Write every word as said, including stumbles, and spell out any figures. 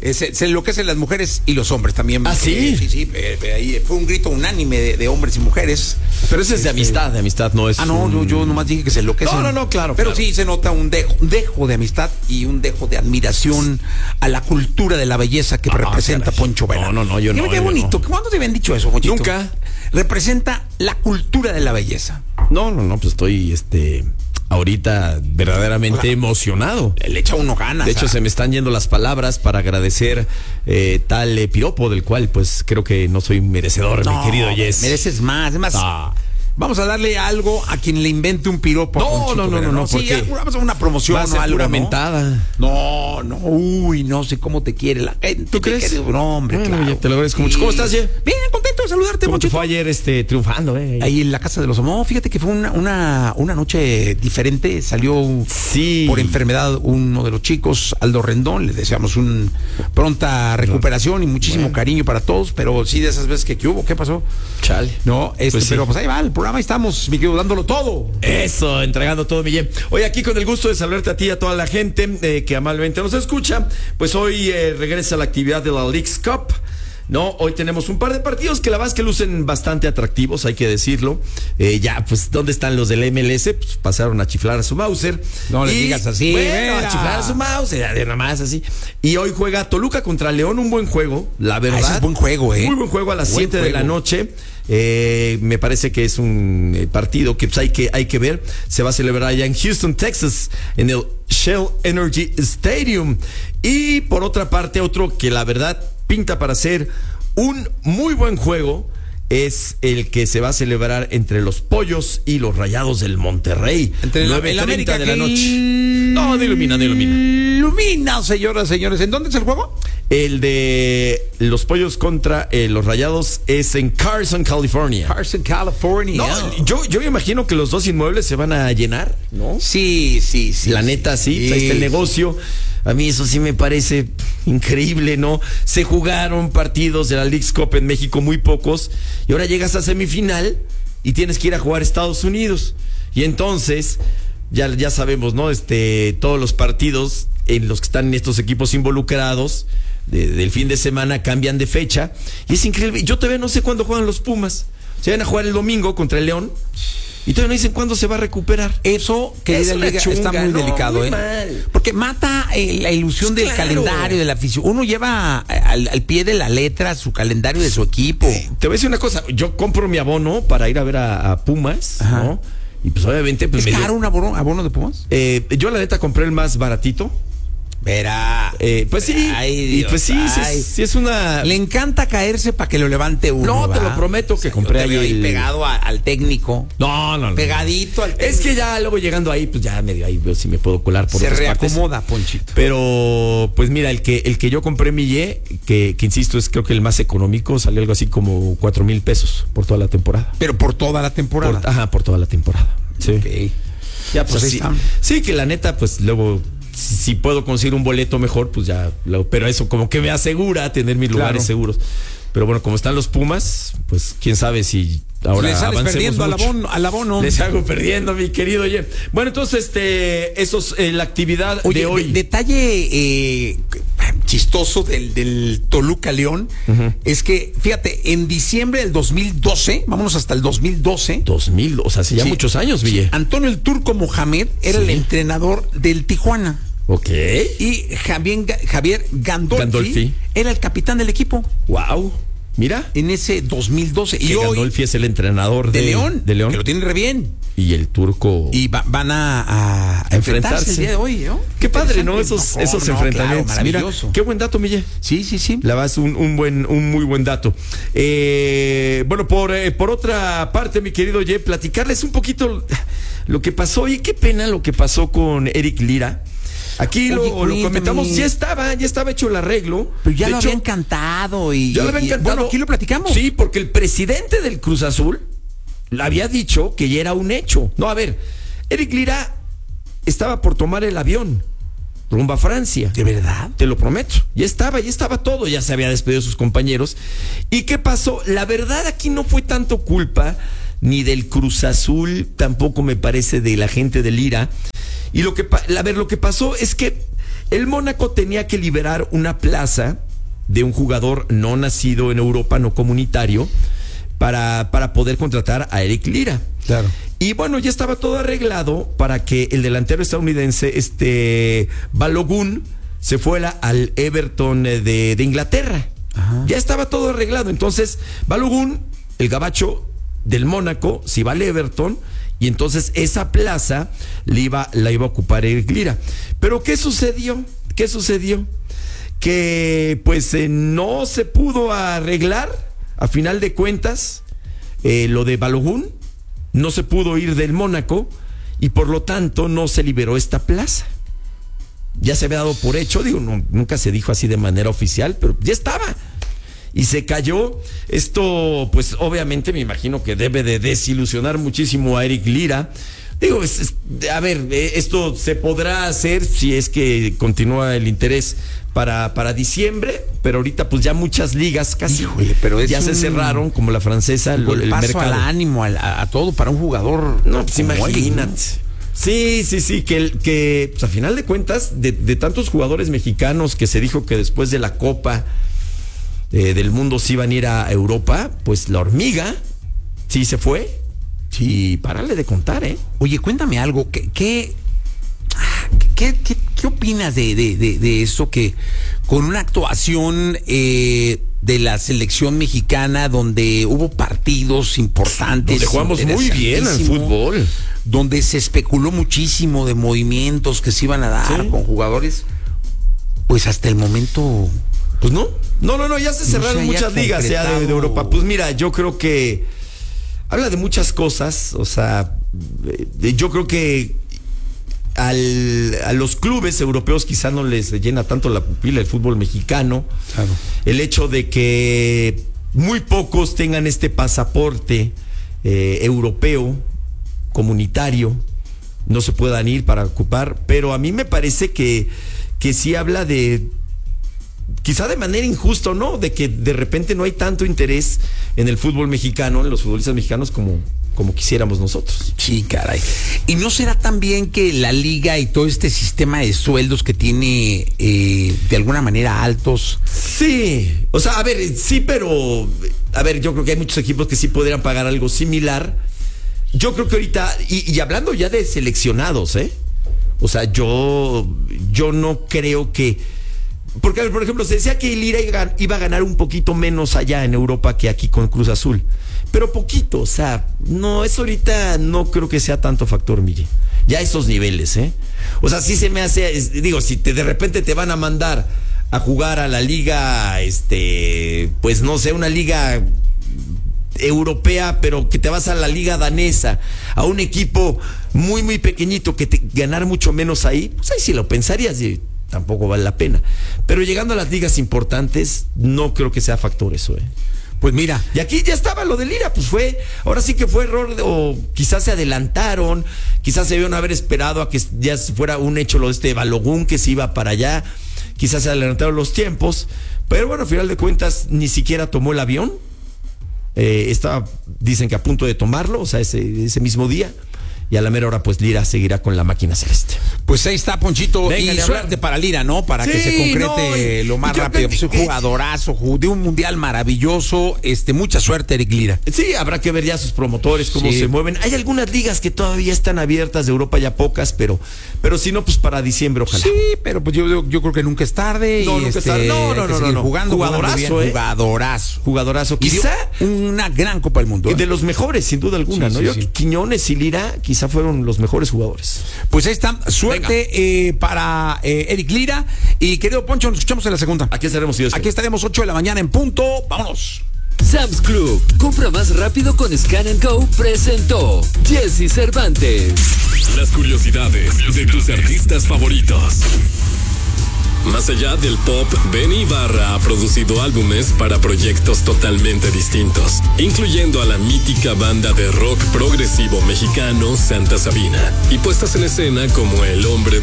eh, se, se enloquecen las mujeres y los hombres también. ¿Ah, sí? Eh, sí, sí, eh, eh, ahí fue un grito unánime de, de hombres y mujeres. Pero ese es de Este, amistad, de amistad, no es. Ah, no, un... yo, yo nomás dije que se enloquecen. No, no, no, claro. Pero claro. sí se nota un dejo, un dejo de amistad y un dejo de admiración a la cultura de la belleza que Ah, representa caray. Poncho Vera. No, no, no, yo qué, no, Qué yo bonito. no. ¿Cuándo te habían dicho eso, Ponchito? Nunca. Representa la cultura de la belleza. No, no, no, pues estoy, este, ahorita verdaderamente Hola. emocionado. Le echa uno ganas. De hecho, a... se me están yendo las palabras para agradecer eh, tal eh, piropo del cual, pues, creo que no soy merecedor, No, mi querido Yes. mereces más. Es más, Ah. vamos a darle algo a quien le invente un piropo. a No, Ponchito no, no, Vera, no, no, Sí, ¿por qué? vamos a una promoción Va a ser o algo, pura ¿no? mentada. No, no, uy, no sé cómo te quiere la gente. ¿Tú crees? Te quiere, no, hombre, Bueno, claro. ya te lo agradezco mucho. ¿Cómo estás, Ye? Bien, contento de saludarte, ¿Cómo te Ponchito. fue ayer este, triunfando, eh? Ahí en la casa de los no, fíjate que fue una, una, una noche diferente. Salió Sí. por enfermedad uno de los chicos, Aldo Rendón. Le deseamos una pronta recuperación y muchísimo Bueno. cariño para todos. Pero sí, de esas veces que, ¿qué hubo? ¿Qué pasó? Chale. No, este, Pues sí. pero pues ahí va, el programa ahí estamos, mi querido, dándolo todo. Eso, entregando todo, Miguel. Hoy aquí con el gusto de saludarte a ti y a toda la gente eh, que amablemente nos escucha. Pues hoy eh, regresa la actividad de la Leagues Cup. No, hoy tenemos un par de partidos que la verdad es que lucen bastante atractivos, hay que decirlo. Eh, ya, pues, ¿dónde están los del M L S? Pues pasaron a chiflar a su Mauser. No le Y, digas así, Bueno, mira. a chiflar a su Mauser, de nada más así. Y hoy juega Toluca contra León, un buen juego, la verdad. Ah, ese es buen juego, ¿eh? Muy buen juego a las Buen siete de la juego. noche. Eh, me parece que es un eh, partido que pues, hay que hay que ver. Se va a celebrar allá en Houston, Texas, en el Shell Energy Stadium. Y por otra parte, otro que la verdad pinta para ser un muy buen juego es el que se va a celebrar entre los Pollos y los Rayados del Monterrey. Entre la- el nueve treinta América de la que- noche. No, no ilumina, no ilumina. Ilumina, señoras, señores. ¿En dónde es el juego? El de los Pollos contra eh, los Rayados es en Carson, California. Carson, California. No, yo, yo me imagino que los dos inmuebles se van a llenar, ¿no? Sí, sí, sí. La neta, sí, pues ahí está el negocio. A mí eso sí me parece increíble, ¿no? Se jugaron partidos de la Leagues Cup en México, muy pocos, y ahora llegas a semifinal y tienes que ir a jugar a Estados Unidos. Y entonces, ya, ya sabemos, ¿no? Este, todos los partidos en los que están estos equipos involucrados de, del fin de semana cambian de fecha. Y es increíble. Yo todavía no sé cuándo juegan los Pumas. Se van a jugar el domingo contra el León. Y todavía no dicen cuándo se va a recuperar. Eso, querida Es una Liga, chunga, está muy no, delicado, muy ¿eh? mal. Porque mata eh, la ilusión Pues del claro. calendario, de la afición. Uno lleva al, al pie de la letra su calendario de su equipo. Te voy a decir una cosa, yo compro mi abono para ir a ver a, a Pumas, Ajá. ¿no? Y pues obviamente pues ¿Es me caro dio- un abono, abono de Pumas? eh, yo la neta compré el más baratito. Verá. Eh, pues sí, Ay, y Dios, pues sí, sí, ay. es, sí es una... Le encanta caerse para que lo levante uno. No, te ¿va? lo prometo que yo compré te veo ahí ahí el- pegado a- al técnico. No, no, no. Pegadito al técnico. Es que ya luego llegando ahí, pues ya medio ahí veo si me puedo colar por se otras partes. reacomoda, Ponchito. Pero, pues mira, el que, el que yo compré mi ye, que, que insisto, es creo que el más económico, salió algo así como cuatro mil pesos por toda la temporada. Pero por toda la temporada. Por- ajá, por toda la temporada. Sí. Ok. Ya, Pues pues ahí sí, está. sí, que la neta, pues luego, si, si puedo conseguir un boleto mejor, pues ya, lo- pero eso como que me asegura tener mis Claro. lugares seguros. Pero bueno, como están los Pumas, pues quién sabe si ahora Le sales avancemos perdiendo al mucho. abono, al abono. Les hago perdiendo, mi querido Oye. Bueno, entonces, este, eso es eh, la actividad Oye, de hoy. de- detalle eh, chistoso del, del Toluca León es que, fíjate, en diciembre del dos mil doce, vámonos hasta el dos mil doce. dos mil, o sea, hace ya Sí. muchos años, Ville. Antonio el Turco Mohamed era Sí. el entrenador del Tijuana. Ok. Y Javier, Javier Gandolfi, Gandolfi. era el capitán del equipo Wow. Mira. en ese dos mil doce. Que Y hoy, Gandolfi es el entrenador de, de, León, de León. que lo tiene re bien. Y el turco. Y va- van a, a- a enfrentarse Enfrentarse. el día de hoy, ¿no? Qué padre, ¿no? Interesante. Esos, No, esos no, enfrentamientos. claro, Mira, maravilloso. qué buen dato, Mille. Sí, sí, sí. La vas un, un buen, un muy buen dato. Eh, bueno, por, eh, por otra parte, mi querido Ye, platicarles un poquito lo que pasó. Y qué pena lo que pasó con Eric Lira. Aquí lo, Oye, lo cuéntame. comentamos, ya estaba, ya estaba hecho el arreglo. Pero ya De lo hecho, habían cantado y. ya lo habían y- cantado. Bueno, aquí lo platicamos. Sí, porque el presidente del Cruz Azul le había dicho que ya era un hecho. No, a ver, Eric Lira estaba por tomar el avión rumbo a Francia. ¿De verdad? Te lo prometo. Ya estaba, ya estaba todo. Ya se había despedido de sus compañeros. ¿Y qué pasó? La verdad aquí no fue tanto culpa ni del Cruz Azul, tampoco me parece de la gente del Lira. Y lo que, pa- a ver, lo que pasó es que El Mónaco tenía que liberar una plaza de un jugador no nacido en Europa, no comunitario, para, para poder contratar a Eric Lira. Claro. Y bueno, ya estaba todo arreglado para que el delantero estadounidense, este Balogun, se fuera al Everton de, de Inglaterra. Ajá. Ya estaba todo arreglado. Entonces, Balogun, el gabacho del Mónaco, se iba al Everton, y entonces esa plaza la iba, la iba a ocupar Eric Lira. Pero ¿qué sucedió? ¿Qué sucedió? Que pues eh, no se pudo arreglar, a final de cuentas, eh, lo de Balogun, no se pudo ir del Mónaco, y por lo tanto no se liberó esta plaza. Ya se había dado por hecho, digo, no, nunca se dijo así de manera oficial, pero ya estaba. Y se cayó. Esto, pues obviamente me imagino que debe de desilusionar muchísimo a Eric Lira. Digo, es, es, a ver, esto se podrá hacer si es que continúa el interés para, para diciembre, pero ahorita pues ya muchas ligas casi Híjole, pero es ya un, se cerraron, como la francesa, el, el, el paso mercado. al ánimo, al, a, a todo para un jugador. No, pues imagínate. ¿no? Sí, sí, sí, que, que pues a final de cuentas, de, de tantos jugadores mexicanos que se dijo que después de la Copa eh, del Mundo se iban a ir a Europa, pues la hormiga sí se fue. Sí, párale de contar, ¿eh? Oye, cuéntame algo, ¿qué, qué, qué, qué, qué opinas de, de, de, de eso que con una actuación eh, de la selección mexicana donde hubo partidos importantes, donde jugamos muy bien al fútbol, donde se especuló muchísimo de movimientos que se iban a dar, ¿sí?, con jugadores, pues hasta el momento, pues no, no, no, no, ya se cerraron no muchas ligas ya de, de Europa. Pues mira, yo creo que habla de muchas cosas, o sea, yo creo que al, a los clubes europeos quizá no les llena tanto la pupila el fútbol mexicano. Claro. El hecho de que muy pocos tengan este pasaporte eh, europeo, comunitario, no se puedan ir para ocupar, pero a mí me parece que, que sí habla de, quizá de manera injusta, ¿no?, de que de repente no hay tanto interés en el fútbol mexicano, en los futbolistas mexicanos como, como quisiéramos nosotros. Sí, caray. ¿Y no será también que la liga y todo este sistema de sueldos que tiene eh, de alguna manera altos? Sí, o sea, a ver, sí, pero a ver, yo creo que hay muchos equipos que sí podrían pagar algo similar. Yo creo que ahorita, y, y hablando ya de seleccionados, ¿eh? O sea, yo, yo no creo que, porque, a ver, por ejemplo, se decía que Lira iba a ganar un poquito menos allá en Europa que aquí con Cruz Azul. Pero poquito, o sea, no, eso ahorita no creo que sea tanto factor, mire. Ya a esos niveles, ¿eh? O sea, sí se me hace, es, digo, si te, de repente te van a mandar a jugar a la liga, este, pues no sé, una liga europea, pero que te vas a la liga danesa, a un equipo muy, muy pequeñito, que te ganar mucho menos ahí, pues ahí sí lo pensarías y tampoco vale la pena. Pero llegando a las ligas importantes, no creo que sea factor eso, ¿eh? Pues mira, y aquí ya estaba lo de Lira, pues fue, ahora sí que fue error, de, o quizás se adelantaron, quizás se debieron haber esperado a que ya fuera un hecho lo de este Balogun que se iba para allá, quizás se adelantaron los tiempos, pero bueno, al final de cuentas ni siquiera tomó el avión, eh, estaba, dicen que a punto de tomarlo, o sea, ese, ese mismo día. Y a la mera hora, pues Lira seguirá con la máquina celeste. Pues ahí está, Ponchito. Venga, y suerte hablar. para Lira, ¿no? Para sí, que se concrete no, lo más rápido. Pues un jugadorazo, de un mundial maravilloso. Este, mucha suerte, Eric Lira. Sí, habrá que ver ya sus promotores, cómo sí. se mueven. Hay algunas ligas que todavía están abiertas, de Europa ya pocas, pero, pero si no, pues para diciembre, ojalá. Sí, pero pues yo, yo, yo creo que nunca es tarde. No, y nunca este, es tarde. No, no, no, no, no. Jugando, jugadorazo, jugando eh. Jugadorazo. Jugadorazo. Y quizá una gran Copa del Mundo. ¿eh? De los mejores, sin duda alguna, sí, ¿no? Sí, yo, sí. Quiñones y Lira quizá fueron los mejores jugadores. Pues ahí está, suerte eh, para eh, Eric Lira. Y querido Poncho, nos escuchamos en la segunda. Aquí estaremos, si Dios Aquí estaremos ocho de la mañana en punto. Vámonos. Sam's Club, compra más rápido con Scan and Go, presentó Jesse Cervantes. Las curiosidades de tus artistas favoritos. Más allá del pop, Benny Ibarra ha producido álbumes para proyectos totalmente distintos, incluyendo a la mítica banda de rock progresivo mexicano Santa Sabina, y puestas en escena como El Hombre